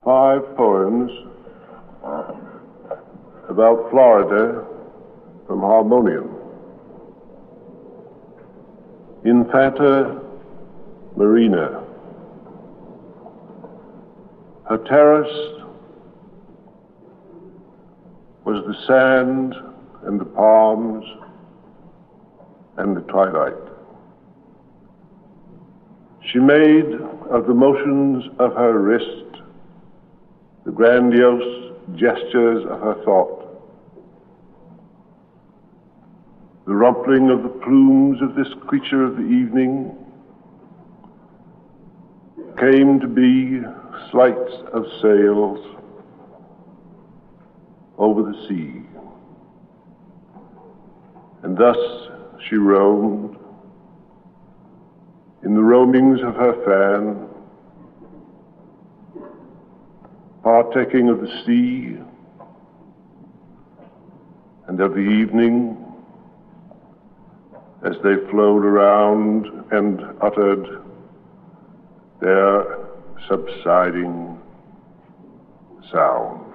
5 poems about Florida from Harmonium. Infanta Marina. Her terrace was the sand and the palms and the twilight. She made of the motions of her wrist the grandiose gestures of her thought. The rumpling of the plumes of this creature of the evening came to be flights of sails over the sea. And thus she roamed in the roamings of her fan, partaking of the sea and of the evening as they flowed around and uttered their subsiding sound.